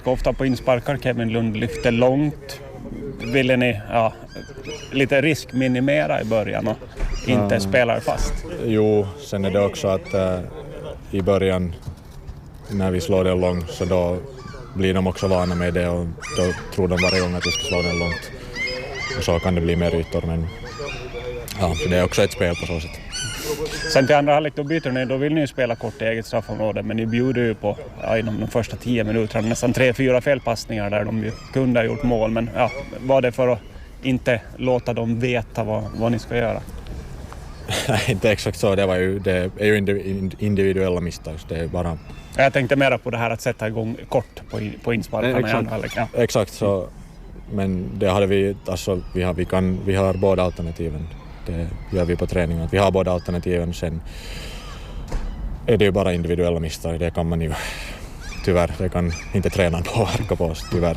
Ofta på insparkar Kevin Lund lyfter långt. Ville ni lite riskminimera i början och inte spelar fast? Jo, sen är det också att i början när vi slår den långt så då blir de också vana med det och då tror de varje gång att vi ska slå den långt. Och så kan det bli mer ytor, men det är också ett spel på så sätt. Sen till andra halvlek då byter ni, då vill ni ju spela kort i eget straffområde, men ni bjuder ju på inom de första 10 minuterna nästan 3-4 felpassningar där de ju kunde ha gjort mål, men var det för att inte låta dem veta vad ni ska göra? Nej, inte exakt så, det är ju individuella misstag, det är bara... Jag tänkte mera på det här att sätta igång kort på insparkarna i andra halvlek. Exakt så, men det hade vi, alltså vi har båda alternativen. Det gör vi på träningen. Vi har båda alternativen, sen är det ju bara individuella misstag. Det kan man ju tyvärr, det kan inte tränaren påverka på oss tyvärr.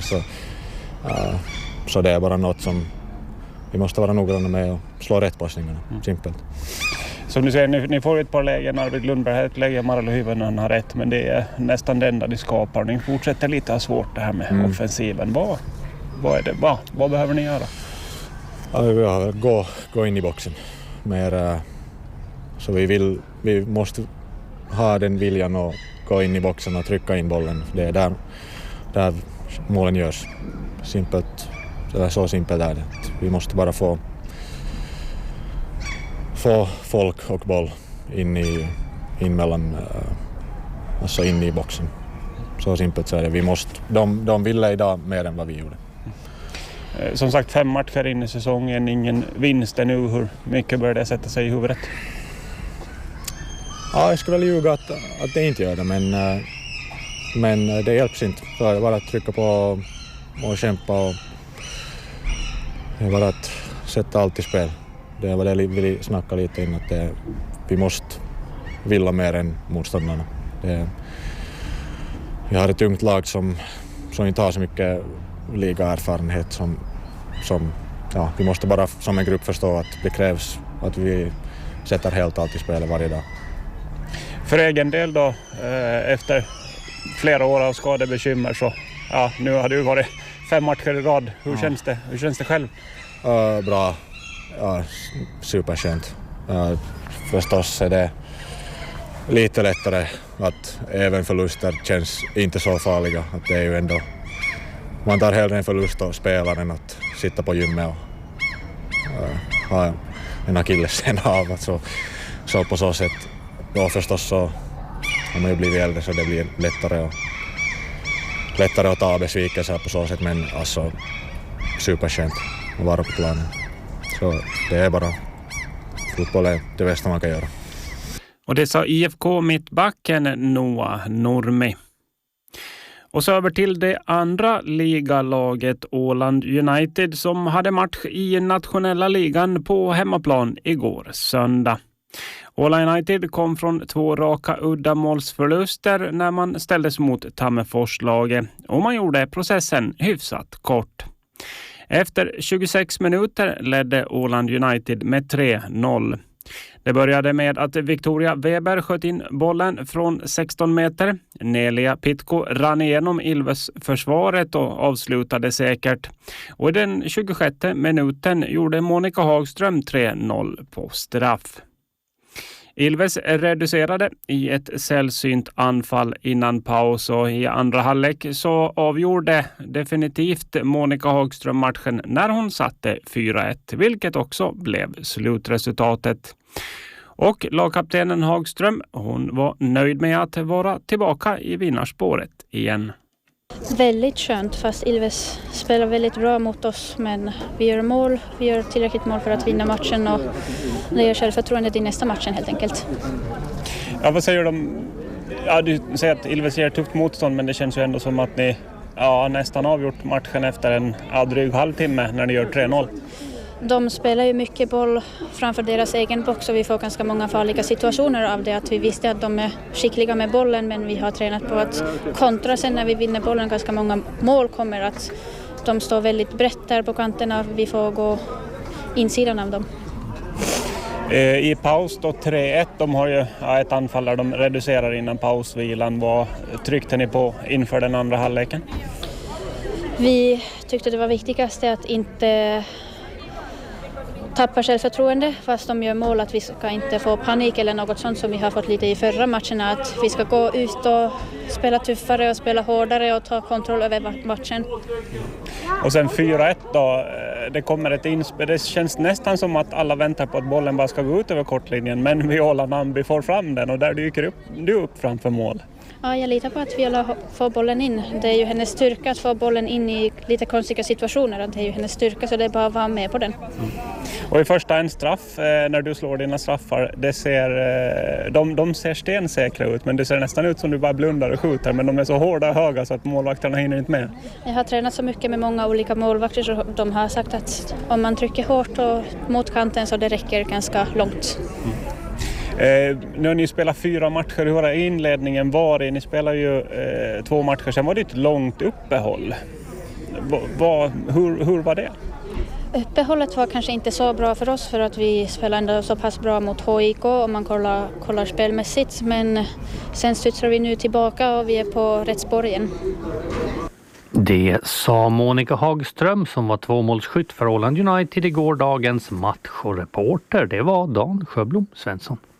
Så det är bara något som vi måste vara noggranna med och slå rätt passningarna, simpelt. Som du säger, ni får ett par lägen. Arvid Lundberg har ett läge, Marlo Hyvönen har rätt, men det är nästan det enda de skapar. Ni fortsätter lite ha svårt det här med offensiven. Vad är det? Vad behöver ni göra? Gå in i boxen mer, så vi måste ha den viljan att gå in i boxen och trycka in bollen. Det är där målen görs. Simpelt, så simpelt är det. Vi måste bara få folk och boll in i boxen. Så simpelt så är det. De ville idag mer än vad vi gjorde. Som sagt, 5 matcher in i säsongen, ingen vinst ännu. Hur mycket börjar det sätta sig i huvudet? Ja, jag skulle väl ljuga att det inte gör det, men det hjälps inte. Så är det bara att trycka på och kämpa och det är bara att sätta allt i spel. Det var det vi ville snacka lite in, att vi måste vilja mer än motståndarna. Vi har ett ungt lag som inte har så mycket ligaerfarenhet som vi måste bara som en grupp förstå att det krävs att vi sätter helt allt i spelet varje dag. För egen del då, efter flera år av skadebekymmer så nu har du varit 5 matcher i rad. Hur känns det själv? Bra. Superskönt. Förstås är det lite lättare att även förluster känns inte så farliga. Att det är ju ändå, man tar hellre en förlust och spelar än att sitta på gymmet och ha en akilleshäl av. Så på så sätt, då förstås så har man ju blivit äldre så det blir lättare att ta besvikelser på så sätt, men alltså superskönt att vara på planen. Så det är bara, fotboll är det bästa man kan göra. Och det sa IFK mittbacken Noah Nurmi. Och så över till det andra ligalaget Åland United som hade match i nationella ligan på hemmaplan igår söndag. Åland United kom från 2 raka uddamålsförluster när man ställdes mot Tammerforslaget och man gjorde processen hyfsat kort. Efter 26 minuter ledde Åland United med 3-0. Det började med att Victoria Weber sköt in bollen från 16 meter. Nelia Pitko rann igenom Ilves försvaret och avslutade säkert. Och i den 26 minuten gjorde Monica Hagström 3-0 på straff. Ilves reducerade i ett sällsynt anfall innan paus och i andra halvlek så avgjorde definitivt Monica Hagström matchen när hon satte 4-1, vilket också blev slutresultatet. Och lagkaptenen Hagström, hon var nöjd med att vara tillbaka i vinnarspåret igen. Väldigt skönt, fast Ilves spelar väldigt bra mot oss, men vi gör tillräckligt mål för att vinna matchen och det ger självförtroendet i nästa matchen helt enkelt. Ja, vad säger de? Ja, du säger att Ilves ger tufft motstånd, men det känns ju ändå som att ni nästan avgjort matchen efter en dryg halvtimme när ni gör 3-0. De spelar ju mycket boll framför deras egen box och vi får ganska många farliga situationer av det. Att vi visste att de är skickliga med bollen, men vi har tränat på att kontra sen när vi vinner bollen. Ganska många mål kommer att de står väldigt brett där på kanterna. Vi får gå insidan av dem. I paus då 3-1, de har ju ett anfall där de reducerar innan pausvilan. Vad tryckte ni på inför den andra halvleken? Vi tyckte det var viktigast att inte tappa självförtroende fast de gör mål, att vi ska inte få panik eller något sånt som vi har fått lite i förra matcherna, att vi ska gå ut och spela tuffare och spela hårdare och ta kontroll över matchen. Och sen 4-1 då, det kommer ett inspel. Det känns nästan som att alla väntar på att bollen bara ska gå ut över kortlinjen, men Viola Nambi får fram den och där dyker du upp framför mål. Ja, jag litar på att Viola får bollen in. Det är ju hennes styrka att få bollen in i lite konstiga situationer. Det är ju hennes styrka, så det är bara att vara med på den. Och i första en straff, när du slår dina straffar, det ser, de ser stensäkra ut, men det ser nästan ut som du bara blundar och skjuter, men de är så hårda och höga så att målvakterna hinner inte med. Jag har tränat så mycket med många olika målvakter så de har sagt att om man trycker hårt och mot kanten så det räcker ganska långt. Nu har ni spelat 4 matcher, hur har inledningen varit? Ni spelar ju 2 matcher, sen var det ett långt uppehåll. Hur var det? Uppehållet var kanske inte så bra för oss för att vi spelade ändå så pass bra mot HIK om man kollar spelmässigt, men sen studsar vi nu tillbaka och vi är på rätt spår igen. Det sa Monica Hagström som var 2-målsskytt för Åland United i gårdagens match, och reporter det var Dan Sjöblom Svensson.